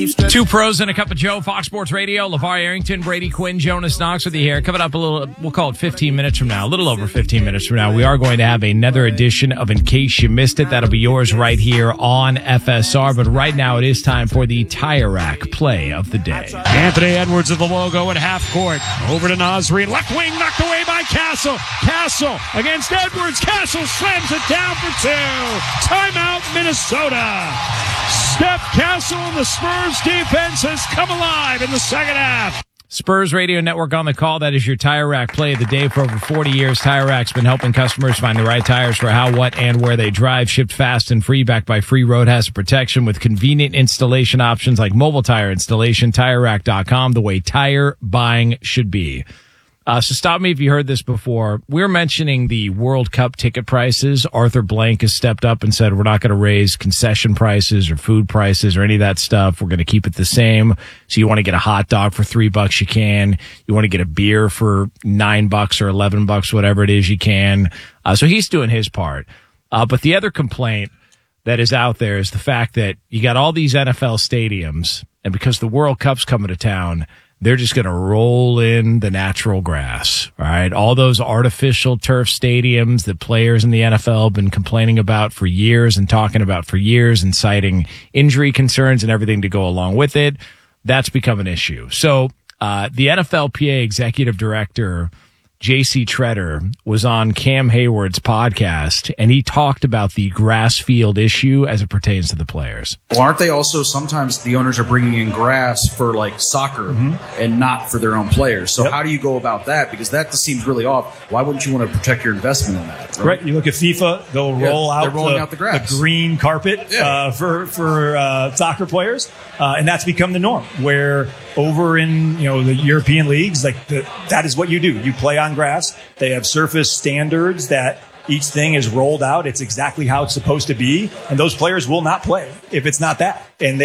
Two pros and a cup of Joe, Fox Sports Radio. LeVar Arrington, Brady Quinn, Jonas Knox with you here. Coming up a little, we'll call it 15 minutes from now, a little over 15 minutes from now, we are going to have another edition of In Case You Missed It. That'll be yours right here on FSR. But right now it is time for the Tire Rack play of the day. Anthony Edwards of the logo at half court. Over to Nasri. Left wing knocked away by Castle. Castle against Edwards. Castle slams it down for two. Timeout, Minnesota. Steph Castle and the Spurs defense has come alive in the second half. Spurs Radio Network on the call. That is your Tire Rack play of the day. For over 40 years, Tire Rack's been helping customers find the right tires for how, what, and where they drive. Shipped fast and free, backed by free road hazard protection with convenient installation options like mobile tire installation. TireRack.com, the way tire buying should be. So stop me if you heard this before. We're mentioning the World Cup ticket prices. Arthur Blank has stepped up and said, we're not going to raise concession prices or food prices or any of that stuff. We're going to keep it the same. So you want to get a hot dog for $3, you can. You want to get a beer for $9 or $11, whatever it is, you can. So he's doing his part. But the other complaint that is out there is the fact that you got all these NFL stadiums, and because the World Cup's coming to town, they're just going to roll in the natural grass, all right? All those artificial turf stadiums that players in the NFL have been complaining about for years and talking about for years and citing injury concerns and everything to go along with it, that's become an issue. So the NFLPA executive director, J.C. Treader, was on Cam Hayward's podcast, and he talked about the grass field issue as it pertains to the players. Well, aren't they also sometimes the owners are bringing in grass for like soccer and not for their own players? So how do you go about that? Because that just seems really off. Why wouldn't you want to protect your investment in that? Right. You look at FIFA; they'll roll out the grass, the green carpet for soccer players, and that's become the norm. Where over in the European leagues, that is what you do. You play on grass. They have surface standards that each thing is rolled out. It's exactly how it's supposed to be. And those players will not play if it's not that. And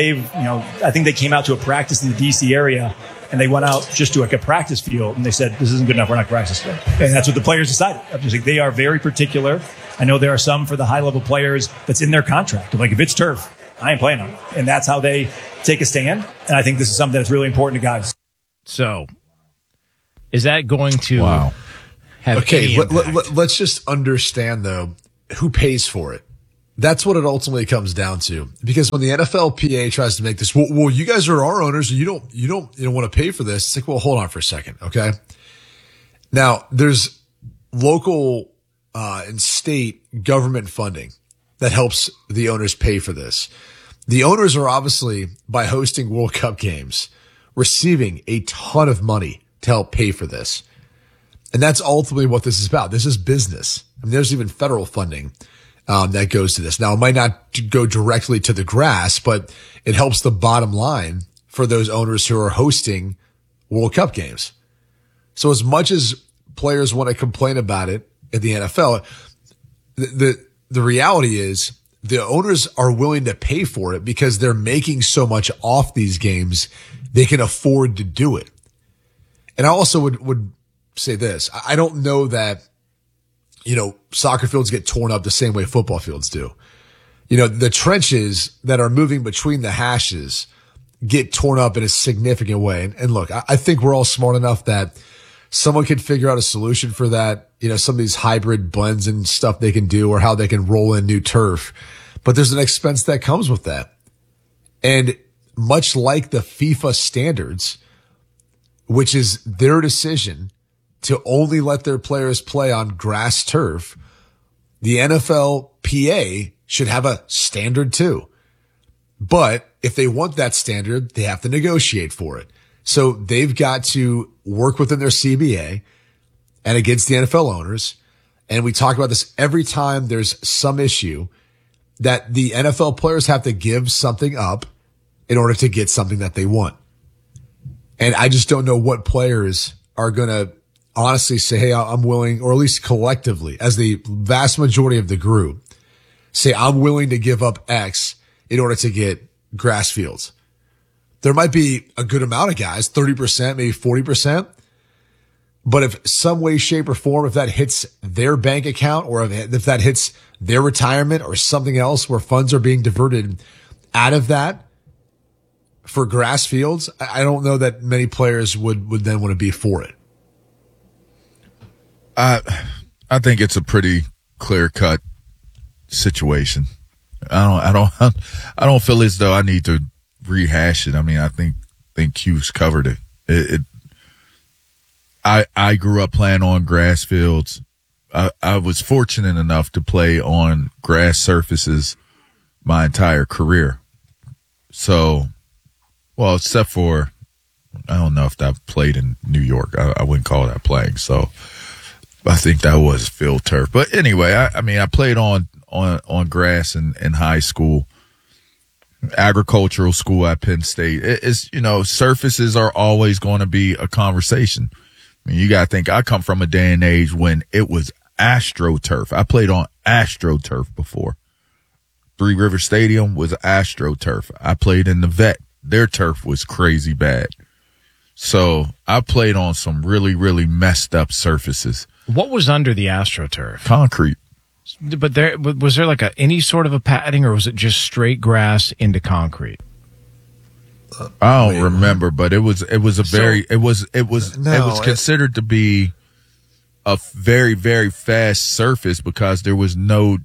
I think they came out to a practice in the DC area and they went out just to a practice field and they said, this isn't good enough. We're not practicing. And that's what the players decided. They are very particular. I know there are some for the high level players that's in their contract. Like if it's turf, I ain't playing on it. And that's how they take a stand. And I think this is something that's really important to guys. So is that going to have any impact? Let's just understand, though, who pays for it. That's what it ultimately comes down to. Because when the NFLPA tries to make this, well, you guys are our owners, and you don't want to pay for this. It's like, well, hold on for a second, okay? Now, there's local and state government funding that helps the owners pay for this. The owners are obviously, by hosting World Cup games, receiving a ton of money to help pay for this. And that's ultimately what this is about. This is business. I mean, there's even federal funding that goes to this. Now, it might not go directly to the grass, but it helps the bottom line for those owners who are hosting World Cup games. So as much as players want to complain about it at the NFL, the reality is the owners are willing to pay for it because they're making so much off these games, they can afford to do it. And I also would say this. I don't know that, soccer fields get torn up the same way football fields do. The trenches that are moving between the hashes get torn up in a significant way. And look, I think we're all smart enough that someone can figure out a solution for that. Some of these hybrid blends and stuff they can do or how they can roll in new turf. But there's an expense that comes with that. And much like the FIFA standards, which is their decision to only let their players play on grass turf, the NFLPA should have a standard too. But if they want that standard, they have to negotiate for it. So they've got to work within their CBA and against the NFL owners. And we talk about this every time there's some issue that the NFL players have to give something up in order to get something that they want. And I just don't know what players are going to honestly say, hey, I'm willing, or at least collectively, as the vast majority of the group, say, I'm willing to give up X in order to get grass fields. There might be a good amount of guys, 30%, maybe 40%. But if some way, shape, or form, if that hits their bank account or if that hits their retirement or something else where funds are being diverted out of that for grass fields, I don't know that many players would then want to be for it. I think it's a pretty clear-cut situation. I don't feel as though I need to rehash it. I mean, I think Q's covered it. I grew up playing on grass fields. I was fortunate enough to play on grass surfaces my entire career. So, well, except for, I don't know if I've played in New York. I wouldn't call that playing. So I think that was field turf. But anyway, I mean, I played on grass in high school, agricultural school at Penn State. It's, surfaces are always going to be a conversation. I mean, you got to think, I come from a day and age when it was AstroTurf. I played on AstroTurf before. Three River Stadium was AstroTurf. I played in the Vet. Their turf was crazy bad. So I played on some really, really messed up surfaces. What was under the AstroTurf? Concrete. But was there like any sort of a padding, or was it just straight grass into concrete? I don't remember, but it was considered to be a very, very fast surface because there was no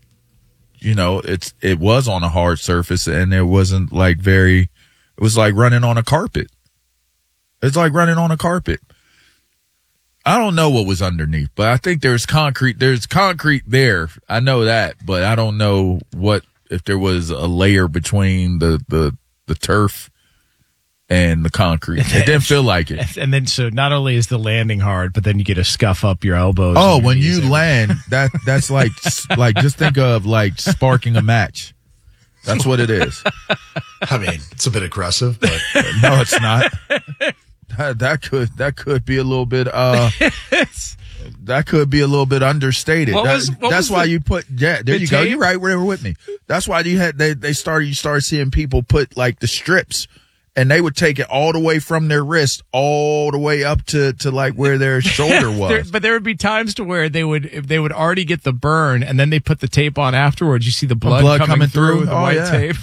it was on a hard surface and it wasn't it was like running on a carpet. It's like running on a carpet. I don't know what was underneath, but I think there's concrete there. I know that, but I don't know if there was a layer between the turf and the concrete. It didn't feel like it. And then, so not only is the landing hard, but then you get to scuff up your elbows. Oh, when you land, that's like just think of like sparking a match. That's what it is. I mean, it's a bit aggressive, but no, it's not. That could be a little bit that could be a little bit understated. That's why you put there you go. You're right. They were with me. That's why you started seeing people put like the strips. And they would take it all the way from their wrist all the way up to like where their shoulder was. But there would be times to where they would already get the burn, and then they put the tape on afterwards. You see the blood coming through the white tape.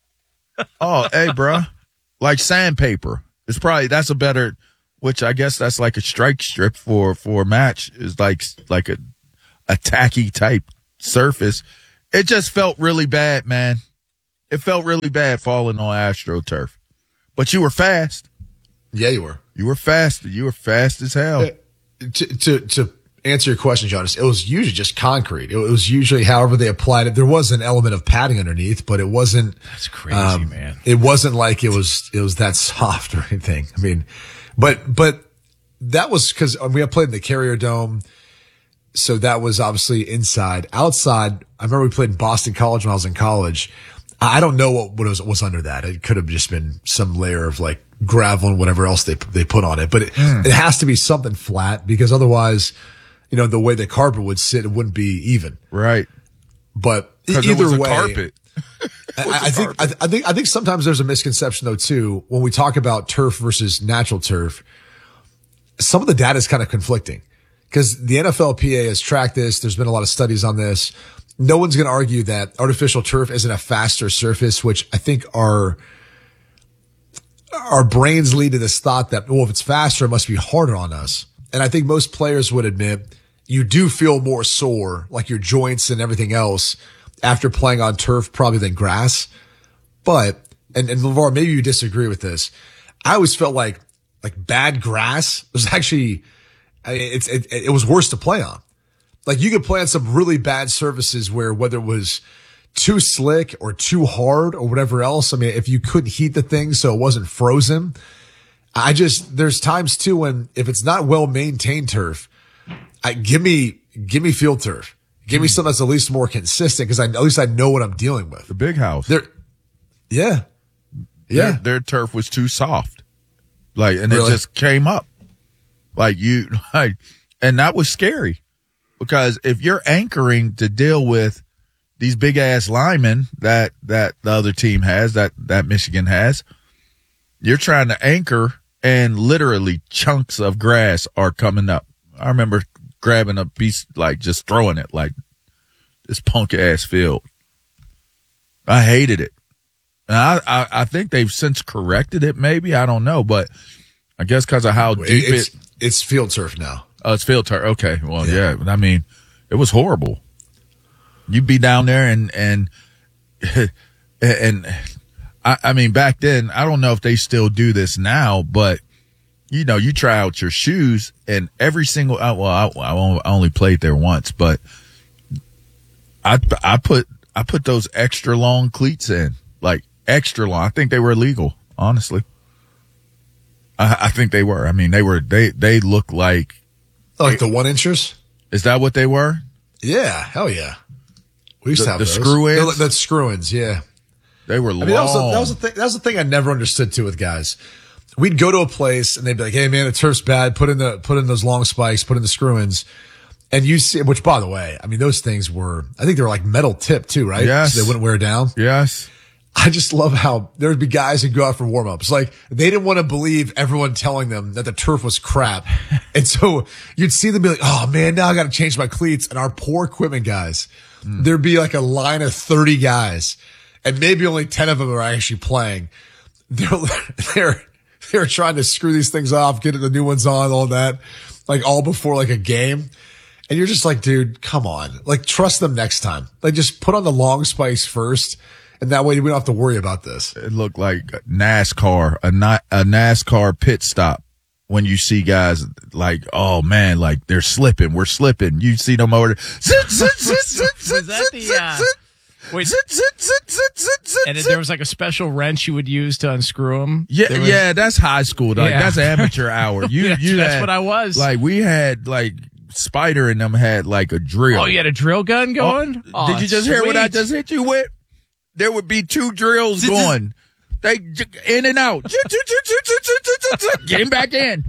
Oh, hey, bro. Like sandpaper. That's a better, which I guess that's like a strike strip for a match, is like a tacky type surface. It just felt really bad, man. It felt really bad falling on AstroTurf. But you were fast. Yeah, you were. You were fast. You were fast as hell. To answer your question, Jonas, it was usually just concrete. It was usually however they applied it. There was an element of padding underneath, but it wasn't. That's crazy, man. It wasn't like it was that soft or anything. I mean, but that was because we had played in the Carrier Dome. So that was obviously inside. Outside, I remember we played in Boston College when I was in college. I don't know what was under that. It could have just been some layer of like gravel and whatever else they put on it. But it has to be something flat because otherwise, the way the carpet would sit, it wouldn't be even. Right. But either way, carpet. I think sometimes there's a misconception though too when we talk about turf versus natural turf. Some of the data is kind of conflicting because the NFLPA has tracked this. There's been a lot of studies on this. No one's going to argue that artificial turf isn't a faster surface, which I think our brains lead to this thought that, well, if it's faster, it must be harder on us. And I think most players would admit you do feel more sore, like your joints and everything else after playing on turf probably than grass. But, and LeVar, maybe you disagree with this. I always felt like bad grass was actually, it was worse to play on. Like you could play on some really bad surfaces where whether it was too slick or too hard or whatever else. I mean, if you couldn't heat the thing so it wasn't frozen, there's times too when if it's not well maintained turf, give me field turf. Give me something that's at least more consistent because at least I know what I'm dealing with. The Big House. Yeah. Their turf was too soft. And really? It just came up. And that was scary. Because if you're anchoring to deal with these big ass linemen that the other team has, that Michigan has, you're trying to anchor and literally chunks of grass are coming up. I remember grabbing a piece, just throwing it like this punk ass field. I hated it. And I think they've since corrected it. Maybe I don't know, but I guess because of how deep it's field turf now. Oh, it's field turf. Okay, well, yeah. I mean, it was horrible. You'd be down there and I mean, back then, I don't know if they still do this now, but you know, you try out your shoes and every single, I only played there once, but I put those extra long cleats in, like extra long. I think they were illegal, honestly. I think they were. I mean, they look like the 1-inchers. Is that what they were? Yeah, hell yeah. We used to have the those. screw-ins. That's screw-ins. Yeah, they were long. I mean, that was the thing. That was the thing I never understood too with guys. We'd go to a place and they'd be like, "Hey man, the turf's bad. Put in those long spikes. Put in the screw-ins." And you see, which by the way, I mean, those things were, I think they were like metal tip too, right? Yes. So they wouldn't wear down. Yes. I just love how there would be guys who go out for warm-ups. Like they didn't want to believe everyone telling them that the turf was crap. And so you'd see them be like, "Oh man, now I got to change my cleats." And our poor equipment guys, there'd be like a line of 30 guys and maybe only 10 of them are actually playing. They're trying to screw these things off, get the new ones on, all that, like all before like a game. And you're just like, dude, come on. Like trust them next time. Like just put on the long spikes first. And that way we don't have to worry about this. It looked like NASCAR, a NASCAR pit stop when you see guys like, oh man, like they're slipping. We're slipping. You see them over there. Wait, and there was like a special wrench you would use to unscrew them? Yeah, that's high school. Like, that's amateur hour. That's what I was. Like we had like Spider and them had like a drill. Oh, you had a drill gun going? Oh, did you just hear what I just hit you with? There would be 2 drills going. They in and out. Get him back in.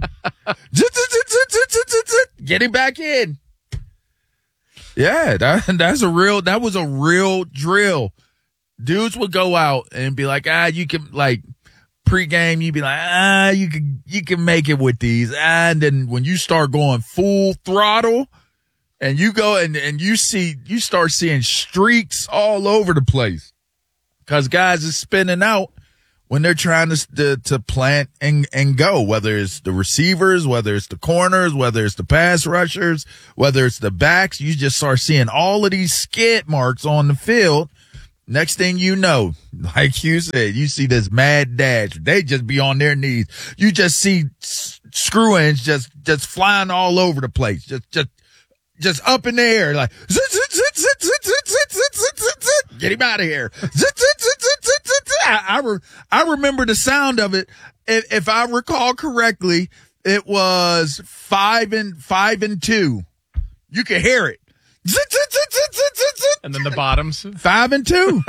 Get him back in. Yeah, that was a real drill. Dudes would go out and be like, you can like pregame, you'd be like, you can make it with these. And then when you start going full throttle and you go and you start seeing streaks all over the place. Cause guys are spinning out when they're trying to plant and go, whether it's the receivers, whether it's the corners, whether it's the pass rushers, whether it's the backs, you just start seeing all of these skid marks on the field. Next thing you know, like you said, you see this mad dash. They just be on their knees. You just see screw-ins just flying all over the place. Just up in the air, like, get him out of here. I remember the sound of it. If I recall correctly, it was 5 and 2. You could hear it. And then the bottoms. 5 and 2.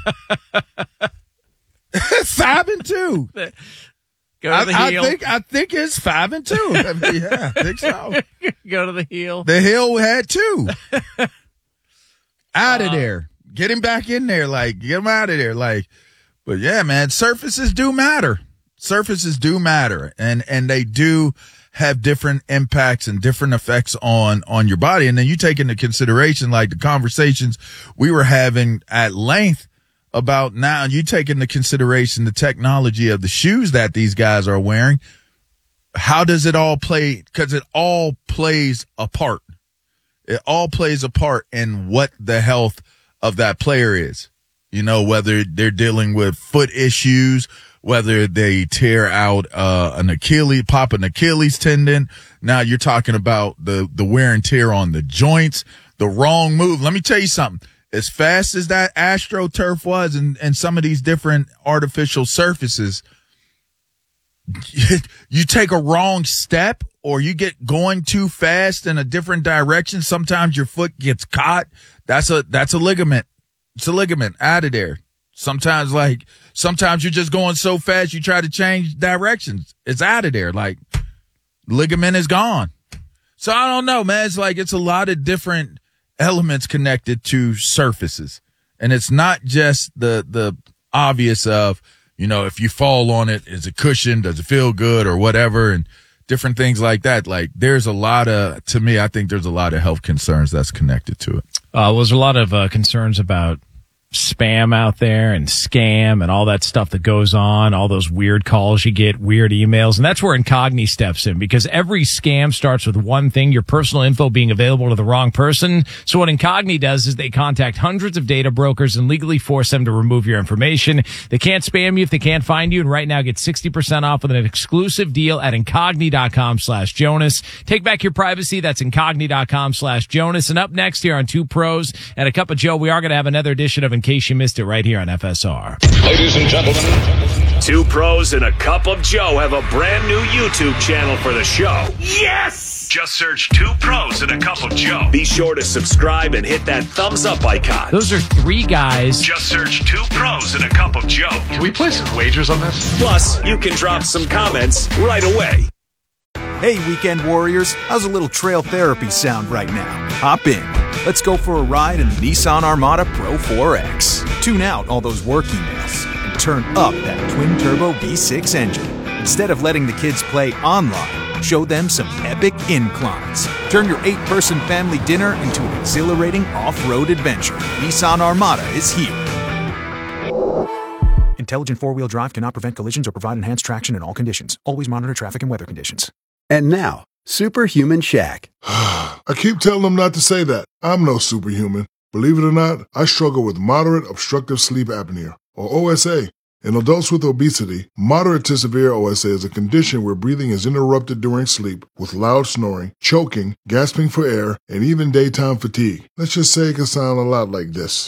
5 and 2. Go to the heel. I think it's 5 and 2. Yeah, I think so. Go to the heel. The heel had 2. Out of there. Get him back in there. Like, get him out of there. Like, but yeah, man, surfaces do matter. Surfaces do matter. And they do have different impacts and different effects on your body. And then you take into consideration, like the conversations we were having at length about now, you take into consideration the technology of the shoes that these guys are wearing. How does it all play? Because it all plays a part. It all plays a part in what the health of that player is. You know, whether they're dealing with foot issues, whether they tear out pop an Achilles tendon. Now you're talking about the wear and tear on the joints, the wrong move. Let me tell you something. As fast as that AstroTurf was and some of these different artificial surfaces, you take a wrong step or you get going too fast in a different direction. Sometimes your foot gets caught. That's a ligament. It's a ligament out of there. Sometimes you're just going so fast you try to change directions. It's out of there. Like, ligament is gone. So I don't know, man. It's like, it's a lot of different elements connected to surfaces. And it's not just the obvious of, you know, if you fall on it, is it cushioned? Does it feel good or whatever? And different things like that. Like, there's a lot of, to me, I think there's a lot of health concerns that's connected to it. There's a lot of concerns about spam out there and scam and all that stuff that goes on, all those weird calls you get, weird emails. And that's where Incogni steps in, because every scam starts with one thing: your personal info being available to the wrong person. So what Incogni does is they contact hundreds of data brokers and legally force them to remove your information. They can't spam you if they can't find you. And right now, get 60% off with an exclusive deal at Incogni.com/Jonas. Take back your privacy. That's Incogni.com/Jonas. And up next here on Two Pros and a Cup of Joe, we are going to have another edition of In Case You Missed It right here on FSR. Ladies and gentlemen, Two Pros and a Cup of Joe have a brand new YouTube channel for the show. Yes! Just search Two Pros and a Cup of Joe. Be sure to subscribe and hit that thumbs up icon. Those are three guys. Just search Two Pros and a Cup of Joe. Can we play some wagers on this? Plus, you can drop some comments right away. Hey, Weekend Warriors, how's a little trail therapy sound right now? Hop in. Let's go for a ride in the Nissan Armada Pro 4X. Tune out all those work emails and turn up that twin-turbo V6 engine. Instead of letting the kids play online, show them some epic inclines. Turn your 8-person family dinner into an exhilarating off-road adventure. Nissan Armada is here. Intelligent four-wheel drive cannot prevent collisions or provide enhanced traction in all conditions. Always monitor traffic and weather conditions. And now, Superhuman Shaq. I keep telling them not to say that. I'm no superhuman. Believe it or not, I struggle with moderate obstructive sleep apnea, or OSA. In adults with obesity, moderate to severe OSA is a condition where breathing is interrupted during sleep with loud snoring, choking, gasping for air, and even daytime fatigue. Let's just say it can sound a lot like this.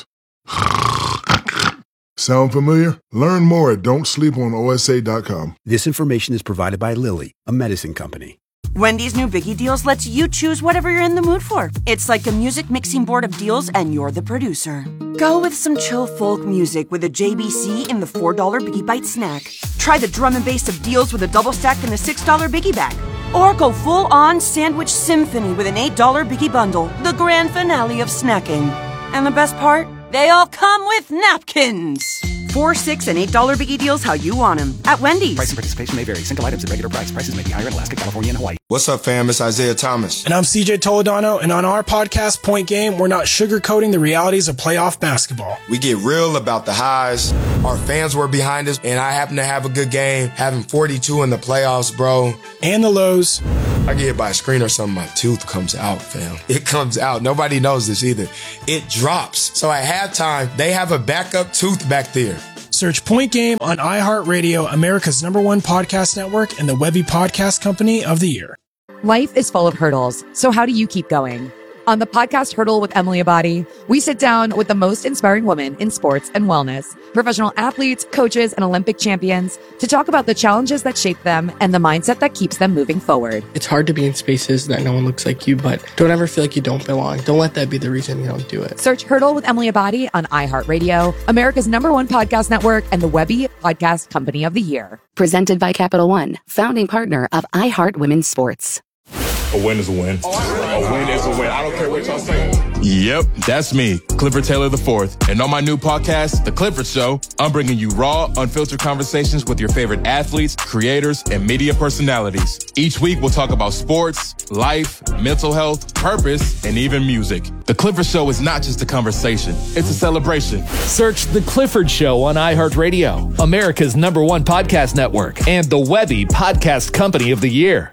Sound familiar? Learn more at don'tsleeponosa.com. This information is provided by Lilly, a medicine company. Wendy's new Biggie Deals lets you choose whatever you're in the mood for. It's like a music mixing board of deals, and you're the producer. Go with some chill folk music with a JBC in the $4 Biggie Bite snack. Try the drum and bass of deals with a double stack in the $6 Biggie Bag. Or go full-on sandwich symphony with an $8 Biggie Bundle, the grand finale of snacking. And the best part? They all come with napkins. $4, $6, and $8 Biggie Deals how you want them at Wendy's. Price and participation may vary. Single items at regular price. Prices may be higher in Alaska, California, and Hawaii. What's up, fam? It's Isaiah Thomas. And I'm CJ Toledano, and on our podcast, Point Game, we're not sugarcoating the realities of playoff basketball. We get real about the highs. Our fans were behind us, and I happen to have a good game, having 42 in the playoffs, bro. And the lows. I get hit by a screen or something, my tooth comes out, fam. It comes out. Nobody knows this either. It drops. So at halftime, they have a backup tooth back there. Search Point Game on iHeartRadio, America's #1 podcast network, and the Webby Podcast Company of the Year. Life is full of hurdles, so how do you keep going? On the podcast Hurdle with Emily Abadi, we sit down with the most inspiring women in sports and wellness, professional athletes, coaches, and Olympic champions to talk about the challenges that shape them and the mindset that keeps them moving forward. It's hard to be in spaces that no one looks like you, but don't ever feel like you don't belong. Don't let that be the reason you don't do it. Search Hurdle with Emily Abadi on iHeartRadio, America's #1 podcast network, and the Webby Podcast Company of the Year. Presented by Capital One, founding partner of iHeart Women's Sports. A win is a win. A win is a win. I don't care what y'all say. Yep, that's me, Clifford Taylor IV. And on my new podcast, The Clifford Show, I'm bringing you raw, unfiltered conversations with your favorite athletes, creators, and media personalities. Each week, we'll talk about sports, life, mental health, purpose, and even music. The Clifford Show is not just a conversation, it's a celebration. Search The Clifford Show on iHeartRadio, America's #1 podcast network, and the Webby Podcast Company of the Year.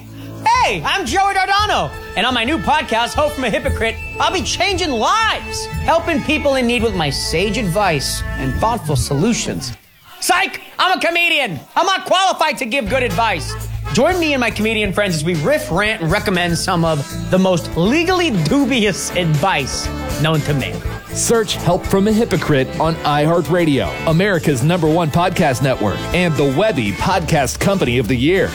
Hey, I'm Joey Dardano, and on my new podcast, Hope from a Hypocrite, I'll be changing lives, helping people in need with my sage advice and thoughtful solutions. Psych! I'm a comedian. I'm not qualified to give good advice. Join me and my comedian friends as we riff, rant, and recommend some of the most legally dubious advice known to man. Search Help from a Hypocrite on iHeartRadio, America's #1 podcast network, and the Webby Podcast Company of the Year.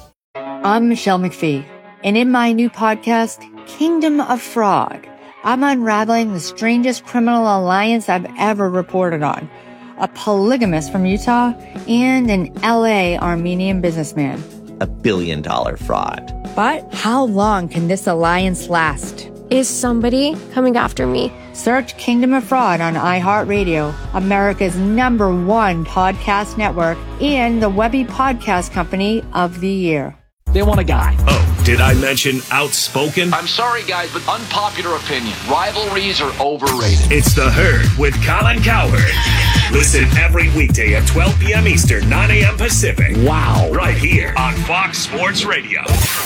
I'm Michelle McPhee, and in my new podcast, Kingdom of Fraud, I'm unraveling the strangest criminal alliance I've ever reported on. A polygamist from Utah and an LA Armenian businessman. $1 billion fraud. But how long can this alliance last? Is somebody coming after me? Search Kingdom of Fraud on iHeartRadio, America's #1 podcast network, and the Webby Podcast Company of the Year. They want a guy. Oh, Did I mention outspoken? I'm sorry, guys, but unpopular opinion. Rivalries are overrated. It's The Herd with Colin Cowherd. Listen every weekday at 12 p.m. Eastern, 9 a.m. Pacific. Wow. Right here on Fox Sports Radio.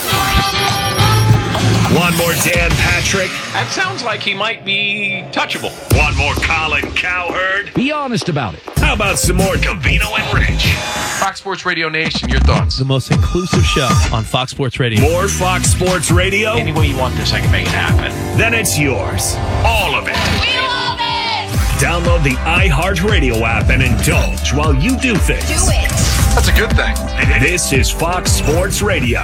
One more Dan Patrick. That sounds like he might be touchable. One more Colin Cowherd. Be honest about it. How about some more Covino and Rich? Fox Sports Radio Nation, your thoughts? The most inclusive show on Fox Sports Radio. More Fox Sports Radio? Any way you want this, I can make it happen. Then it's yours. All of it. We love it! Download the iHeartRadio app and indulge while you do things. Do it! That's a good thing. This is Fox Sports Radio.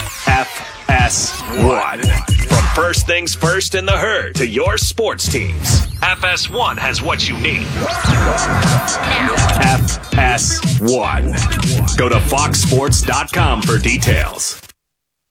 FS1. From first things first in the Herd to your sports teams, FS1 has what you need. FS1. Go to foxsports.com for details.